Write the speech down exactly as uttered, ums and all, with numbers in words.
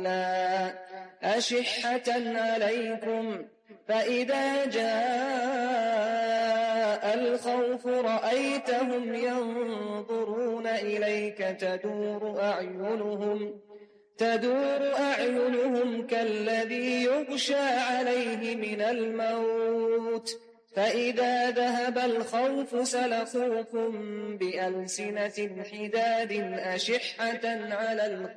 إلا أشحة عليكم فإذا جاء الخوف رأيتهم ينظرون إليك تدور أعينهم تدور أعينهم كالذي يغشى عليه من الموت فإذا ذهب الخوف سلقوكم بألسنة حداد أشحة على الخير